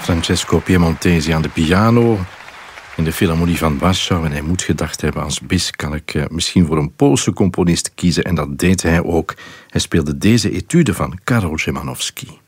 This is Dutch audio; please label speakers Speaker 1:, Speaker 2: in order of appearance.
Speaker 1: Francesco Piemontesi aan de piano in de Philharmonie van Warschau. En hij moet gedacht hebben, als bis kan ik misschien voor een Poolse componist kiezen. En dat deed hij ook. Hij speelde deze etude van Karol Szymanowski.